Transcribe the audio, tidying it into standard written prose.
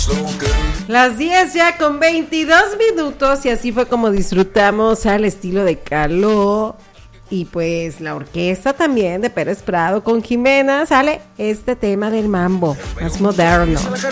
Las 10 ya con 22 minutos y así fue como disfrutamos al estilo de Caló y pues la orquesta también de Pérez Prado con Jimena. Sale este tema del mambo más moderno.